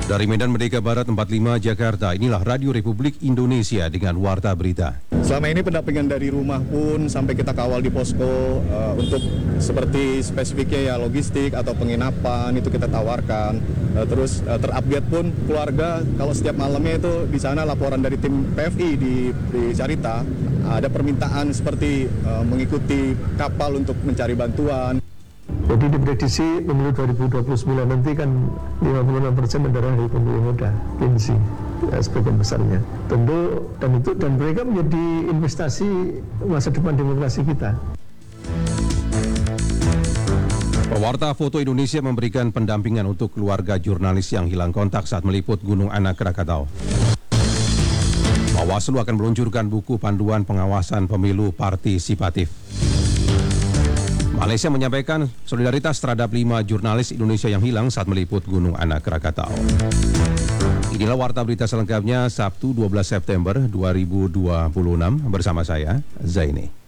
Dari Medan Merdeka Barat 45 Jakarta, inilah Radio Republik Indonesia dengan Warta Berita. Selama ini pendampingan dari rumah pun sampai kita kawal di posko untuk seperti spesifiknya ya logistik atau penginapan itu kita tawarkan. Terus terupdate pun keluarga kalau setiap malamnya itu di sana laporan dari tim PFI di Carita ada permintaan seperti mengikuti kapal untuk mencari bantuan. Jadi diprediksi pemilu 2029 nanti kan 56% adalah dari pemilih muda, Gen Z, ya, sebagian besarnya. Tentu dan mereka menjadi investasi masa depan demokrasi kita. Pewarta Foto Indonesia memberikan pendampingan untuk keluarga jurnalis yang hilang kontak saat meliput Gunung Anak Krakatau. Bawaslu akan meluncurkan buku panduan pengawasan pemilu partisipatif. Malaysia menyampaikan solidaritas terhadap 5 jurnalis Indonesia yang hilang saat meliput Gunung Anak Krakatau. Inilah Warta Berita selengkapnya Sabtu 12 September 2026 bersama saya, Zaini.